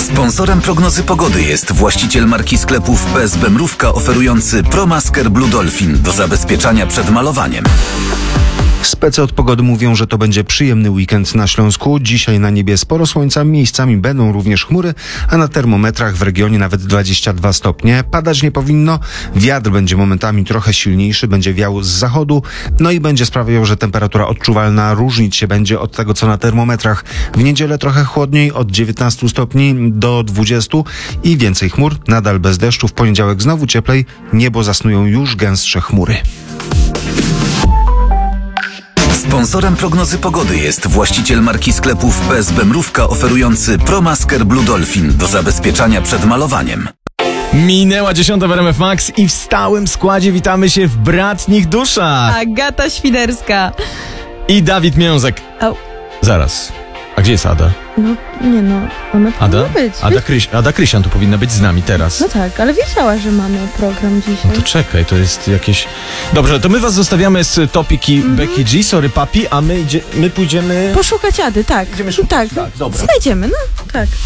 Sponsorem prognozy pogody jest właściciel marki sklepów PSB Mrówka oferujący ProMasker Blue Dolphin do zabezpieczania przed malowaniem. Specy od pogody mówią, że to będzie przyjemny weekend na Śląsku. Dzisiaj na niebie sporo słońca, miejscami będą również chmury, a na termometrach w regionie nawet 22 stopnie. Padać nie powinno, wiatr będzie momentami trochę silniejszy, będzie wiał z zachodu, no i będzie sprawiał, że temperatura odczuwalna różnić się będzie od tego, co na termometrach. W niedzielę trochę chłodniej, od 19 stopni do 20 i więcej chmur, nadal bez deszczu. W poniedziałek znowu cieplej, niebo zasnują już gęstsze chmury. Sponsorem prognozy pogody jest właściciel marki sklepów PSB Mrówka oferujący ProMasker Blue Dolphin do zabezpieczania przed malowaniem. Minęła 10 w RMF Max i w stałym składzie witamy się w bratnich duszach. Agata Świderska. I Dawid Mięzek. Au. Zaraz. A gdzie jest Ada? No, nie no, ona powinna być. Ada Krysian tu powinna być z nami teraz. No tak, ale wiedziała, że mamy program dzisiaj. No to czekaj, to jest jakieś... Dobrze, to my was zostawiamy z topiki Becky G, sorry papi, a my pójdziemy... Poszukać Ady, tak. Idziemy szukać, Tak, tak, dobra. znajdziemy, no tak.